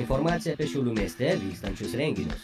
Informacija apie Šiaulių mieste vykstančius renginius.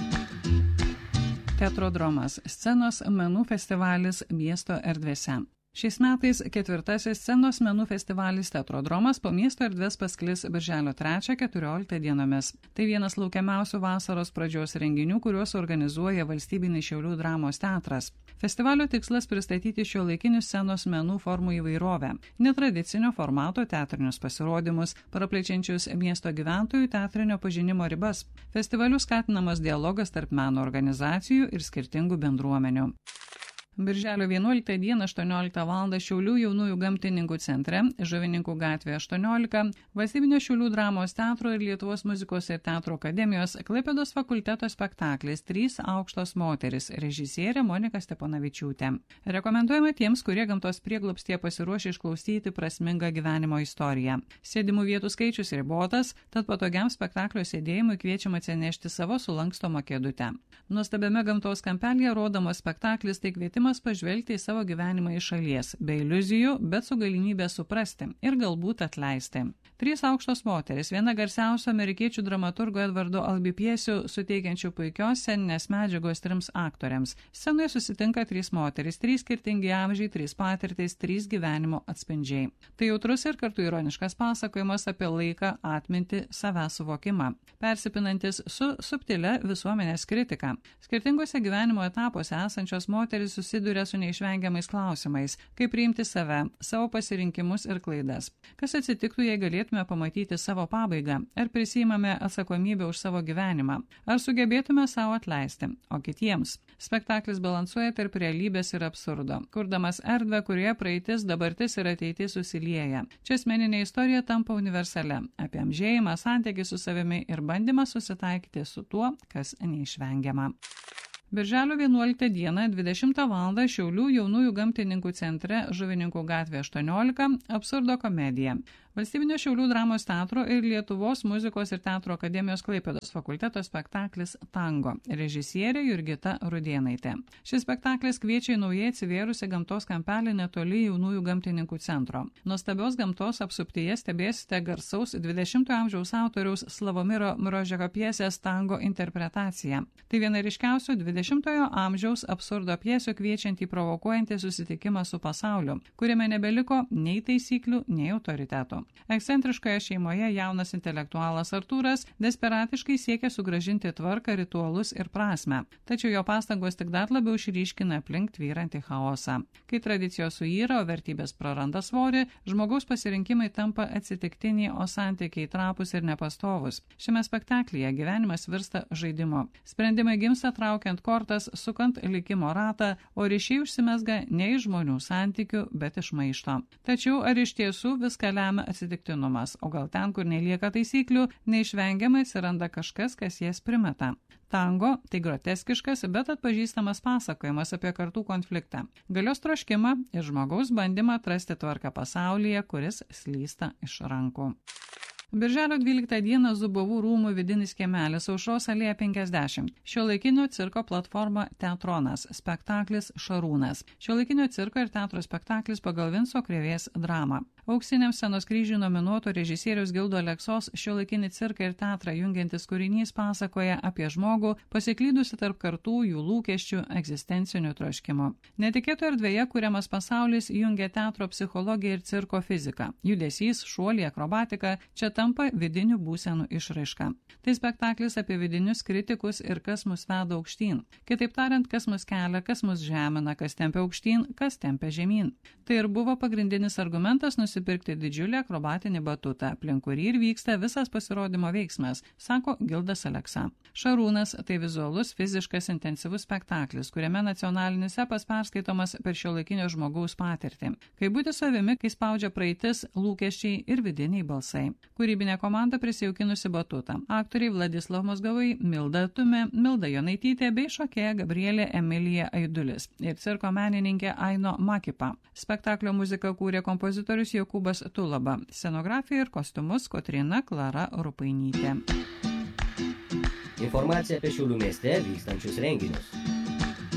Teatrodromas – scenos menų festivalis miesto erdvėse. Šiais metais 4. scenos menų festivalis Teatrodromas po miesto erdvės pasklis birželio 3-14 dienomis. Tai vienas laukiamiausių vasaros pradžios renginių, kuriuos organizuoja Valstybinis Šiaulių dramos teatras. Festivalio tikslas pristatyti šiuolaikinių scenos menų formų įvairovę, netradicinio formato teatrinius pasirodymus, praplečiančius miesto gyventojų teatrinio pažinimo ribas. Festivaliu skatinamas dialogas tarp meno organizacijų ir skirtingų bendruomenių. Birželio 11 dieną 18 val. Šiaulių jaunųjų gamtininkų centre, Žuvininkų gatvė 18, Valstybinio Šiaulių dramos teatro ir Lietuvos muzikos ir teatro akademijos Klaipėdos fakulteto spektaklis 3 aukštos moterys, režisierė Monika Steponavičiūtė. Rekomenduojama tiems, kurie gamtos prieglobstyje pasiruošę išklausyti prasmingą gyvenimo istoriją. Sėdimų vietų skaičius ribotas, tad patogiam spektaklio sėdėjimui kviečiama atsinešti savo sulankstomą kėdutę. Nuostabiame gamtos kampelyje rodomas spektaklis tai kvietimas pažvelgti į savo gyvenimą iš šalies, be iliuzijų, bet su galimybė suprasti ir galbūt atleisti. 3 aukštos moteris, viena garsiausių amerikiečių dramaturgo Edvardo Albi pjesių, suteikiančių puikios sceninės medžiagos 3 aktoriams. Scenoje susitinka 3 moteris, 3 skirtingi amžiai, 3 patirtys, 3 gyvenimo atspindžiai. Tai jautrus ir kartu ironiškas pasakojimas apie laiką, atmintį, savęs suvokimą, persipinantis su subtilia visuomenės kritika. Skirtingose gyvenimo etapuose esančios moteris susiduria su neišvengiamais klausimais, kaip priimti save, savo pasirinkimus ir klaidas. Kas atsitiktų, jei galėtume pamatyti savo pabaigą, ar prisiimame atsakomybę už savo gyvenimą, ar sugebėtume savo atleisti, o kitiems. Spektaklis balansuoja tarp realybės ir absurdo, kurdamas erdvę, kurioje praeitis, dabartis ir ateitis susilieja. Čia asmeninė istorija tampa universalia, apie amžėjimą, santykį su savimi ir bandymą susitaikyti su tuo, kas neišvengiama. Birželio 11 dieną 20 val. Šiaulių jaunųjų gamtininkų centre, Žuvininkų gatvė 18, absurdo komedija. Valstybinio Šiaulių dramos teatro ir Lietuvos muzikos ir teatro akademijos Klaipėdos fakulteto spektaklis Tango, režisierė Jurgita Rudėnaitė. Šis spektaklis kviečia į naujai atsivėrusią gamtos kampelį netoli jaunųjų gamtininkų centro. Nuostabios gamtos apsuptyje stebėsite garsaus 20-ojo amžiaus autoriaus Slavomiro Mrožeko pjesės Tango interpretaciją. Tai viena ryškiausių 20-ojo amžiaus absurdo pjesių kviečiantį provokuojantį susitikimą su pasauliu, kuriame nebeliko nei taisyklių, nei autoritetų. Ekscentriškoje šeimoje jaunas intelektualas Artūras desperatiškai siekia sugrąžinti tvarką, ritualus ir prasmę, tačiau jo pastangos tik dar labiau išryškina aplink tvyrantį chaosą. Kai tradicijos suyra, o vertybės praranda svorį, žmogaus pasirinkimai tampa atsitiktiniai, o santykiai trapūs ir nepastovus. Šiame spektaklyje gyvenimas virsta žaidimu. Sprendimai gimsta traukiant kortas, sukant likimo ratą, o ryšiai užsimesga ne iš žmonių santykių, bet iš maišto. Tačiau ar iš tiesų viską lemia atsitiktinumas, o gal ten, kur nelieka taisyklių, neišvengiamai atsiranda kažkas, kas jas primeta. Tango – tai groteskiškas, bet atpažįstamas pasakojimas apie kartų konfliktą, galios troškimą ir žmogaus bandymą atrasti tvarką pasaulyje, kuris slysta iš rankų. Birželio 12 dieną Zubovų rūmų vidinis kiemelis, Aušros alėja 50. Šiuolaikinio cirko platforma Teatronas, spektaklis Šarūnas. Šiuolaikinio cirko ir teatro spektaklis pagal Vinco Krėvės dramą. Auksiniam scenos kryžiui nominuoto režisieriaus Gildo Aleksos šiuolaikinį cirką ir teatrą jungiantis kūrinys pasakoja apie žmogų, pasiklydusi tarp kartų, jų lūkesčių, egzistencinių troškimų. Netikėto erdvėje kuriamas pasaulis jungia teatro psichologiją ir cirko fiziką. Judesys, šuoliai, akrobatika čia tampa vidinių būsenų išraiška. Tai spektaklis apie vidinius kritikus ir kas mus veda aukštyn. Kitaip tariant, kas mus kelia, kas mus žemina, kas tempia aukštyn, kas tempia žemyn. Tai ir buvo pagrindinis argumentas nusipirkti didžiulį akrobatinį batutą, aplink kurį ir vyksta visas pasirodymo veiksmas, sako Gildas Aleksa. Šarūnas – tai vizualus, fiziškas, intensyvus spektaklis, kuriame nacionalinis epas perskaitomas per šiuolaikinio žmogaus patirtį. Kai būti savimi, kai spaudžia praeitis, lūkesčiai ir vidiniai balsai. Kūrybinė komanda prisijaukinusi batutą. Aktoriai Vladislav Mozgavai, Milda Tume, Milda Jonaitytė bei šokėja Gabrielė Emilija Aidulis ir cirko menininkė Aino Makipa. Spektaklio muziką kūrė kompozitorius Jokūbas Tulaba, scenografiją ir kostiumus Kotryna Klara Rupainytė. Informacija apie Šiaulių mieste vykstančius renginius.